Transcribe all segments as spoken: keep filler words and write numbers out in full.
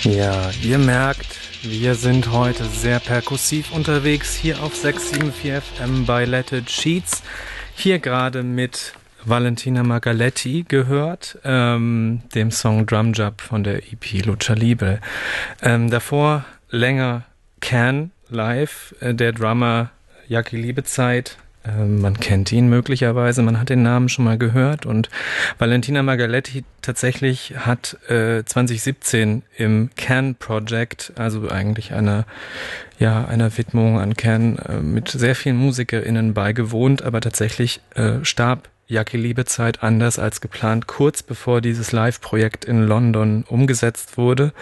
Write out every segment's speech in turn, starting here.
Ja, ihr merkt, wir sind heute sehr perkussiv unterwegs hier auf sechs sieben vier F M bei Let It Sheets. Hier gerade mit Valentina Margaletti gehört, ähm, dem Song Drum Job von der E P Lucha Libre. Ähm, davor länger Can live, äh, der Drummer Jaki Liebezeit. Man kennt ihn möglicherweise, man hat den Namen schon mal gehört, und Valentina Margaletti tatsächlich hat äh, zwanzig siebzehn im Can Project, also eigentlich einer, ja, einer Widmung an Can, äh, mit sehr vielen MusikerInnen beigewohnt, aber tatsächlich äh, starb Jaki Liebezeit anders als geplant, kurz bevor dieses Live-Projekt in London umgesetzt wurde.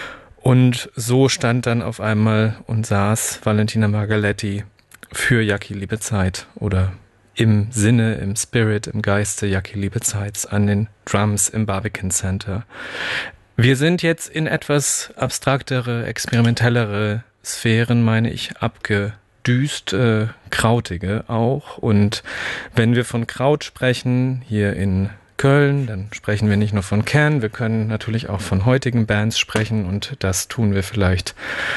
Und so stand dann auf einmal und saß Valentina Margaletti für Jaki Liebezeit oder im Sinne, im Spirit, im Geiste Jaki Liebezeits an den Drums im Barbican Center. Wir sind jetzt in etwas abstraktere, experimentellere Sphären, meine ich, abgedüst, äh, krautige auch. Und wenn wir von Kraut sprechen, hier in Köln, dann sprechen wir nicht nur von Can, wir können natürlich auch von heutigen Bands sprechen, und das tun wir vielleicht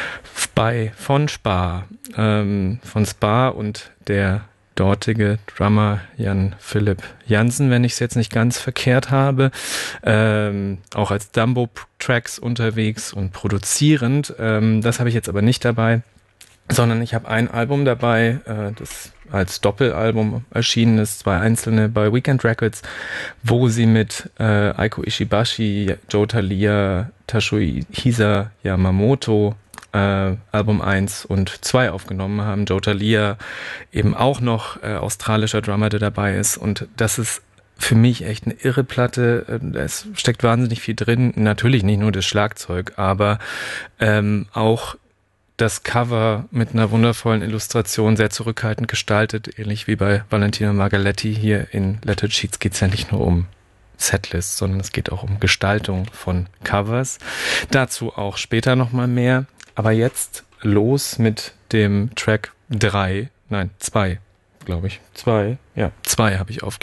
bei von Spa, ähm, von Spa und der dortige Drummer Jan Philipp Jansen, wenn ich es jetzt nicht ganz verkehrt habe, ähm, auch als Dumbo-Tracks unterwegs und produzierend. Ähm, das habe ich jetzt aber nicht dabei, sondern ich habe ein Album dabei, äh, das als Doppelalbum erschienen ist, zwei einzelne bei Weekend Records, wo sie mit äh, Aiko Ishibashi, Joe Thalia, Tashuhisa Yamamoto äh, Album eins und zwei aufgenommen haben. Joe Thalia eben auch noch äh, australischer Drummer, der dabei ist, und das ist für mich echt eine irre Platte. Es steckt wahnsinnig viel drin, natürlich nicht nur das Schlagzeug, aber ähm, auch das Cover mit einer wundervollen Illustration, sehr zurückhaltend gestaltet, ähnlich wie bei Valentina Margaletti. Hier in Let It Sheets geht es ja nicht nur um Setlist, sondern es geht auch um Gestaltung von Covers. Dazu auch später nochmal mehr. Aber jetzt los mit dem Track drei, nein, zwei, glaube ich. Zwei, ja, zwei habe ich aufgegeben.